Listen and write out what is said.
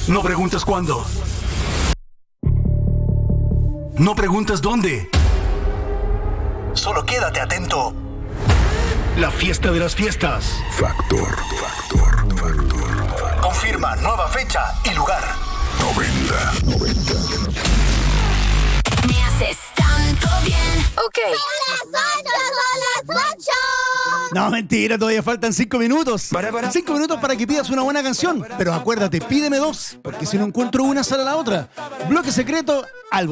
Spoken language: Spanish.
No preguntas cuándo. No preguntas dónde. Solo quédate atento. La fiesta de las fiestas. Factor. Confirma nueva fecha y lugar. 90. Me haces tanto bien. Ok. No, mentira, todavía faltan 5 minutos. 5 minutos para que pidas una buena canción. Pero acuérdate, pídeme 2, porque si no encuentro una, sale la otra. Bloque secreto al